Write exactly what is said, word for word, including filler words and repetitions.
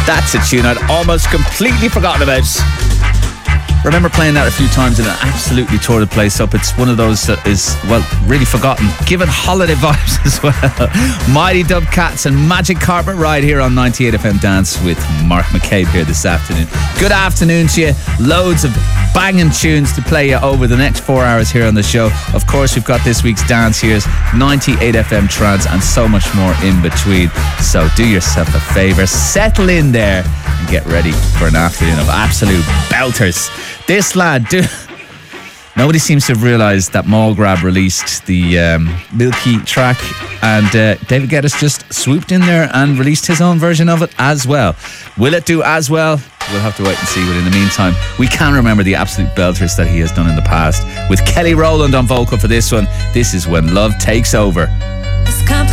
That's a tune I'd almost completely forgotten about. Remember playing that a few times and it absolutely tore the place up. It's one of those that is, well, really forgotten. Give it holiday vibes as well. Mighty Dub Cats and Magic Carpet Ride here on ninety-eight F M Dance with Mark McCabe here this afternoon. Good afternoon to you. Loads of banging tunes to play you over the next four hours here on the show. Of course, we've got this week's Dance Here's, ninety-eight F M Trance, and so much more in between. So do yourself a favour, settle in there and get ready for an afternoon of absolute belters. This lad, do nobody seems to have realised that Mallgrab released the um, Milky track, and uh, David Geddes just swooped in there and released his own version of it as well. Will it do as well? We'll have to wait and see, but in the meantime, we can remember the absolute belters that he has done in the past. With Kelly Rowland on vocal for this one, this is When Love Takes Over.